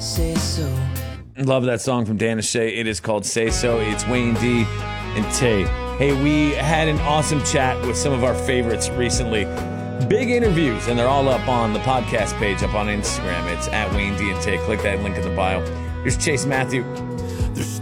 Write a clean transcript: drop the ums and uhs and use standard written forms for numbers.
Say so. Love that song from Dan Shay. It is called Say So. It's Wayne D and Tay. Hey, we had an awesome chat with some of our favorites recently. Big interviews, and they're all up on the podcast page up on Instagram. It's at Wayne D and Tay. Click that link in the bio. Here's Chase Matthew